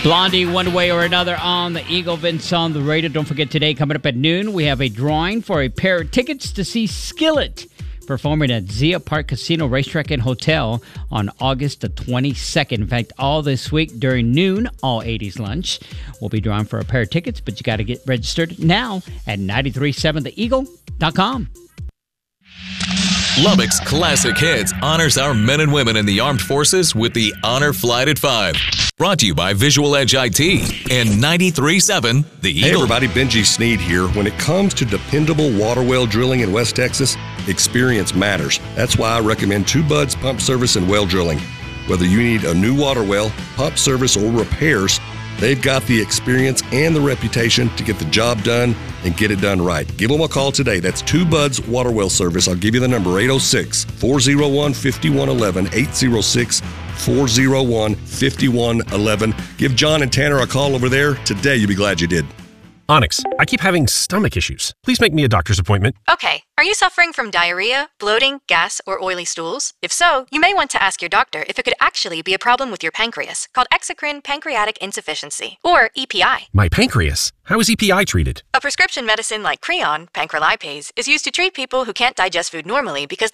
Blondie, one way or another on the Eagle Vince on the radio. Don't forget today, coming up at noon, we have a drawing for a pair of tickets to see Skillet performing at Zia Park Casino, Racetrack, and Hotel on August the 22nd. In fact, all this week during noon, all 80s lunch, we'll be drawing for a pair of tickets, but you got to get registered now at 937theeagle.com. Lubbock's Classic Hits honors our men and women in the armed forces with the Honor Flight at 5. Brought to you by Visual Edge IT and 93.7 The Eagle. Hey everybody, Benji Sneed here. When it comes to dependable water well drilling in West Texas, experience matters. That's why I recommend Two Buds Pump Service and Well Drilling. Whether you need a new water well, pump service, or repairs, they've got the experience and the reputation to get the job done and get it done right. Give them a call today. That's Two Buds Water Well Service. I'll give you the number, 806-401-5111, 806-401-5111. Give John and Tanner a call over there today. You'll be glad you did. Onyx, I keep having stomach issues. Please make me a doctor's appointment. Okay. Are you suffering from diarrhea, bloating, gas, or oily stools? If so, you may want to ask your doctor if it could actually be a problem with your pancreas, called exocrine pancreatic insufficiency, or EPI. My pancreas? How is EPI treated? A prescription medicine like Creon, pancrelipase, is used to treat people who can't digest food normally because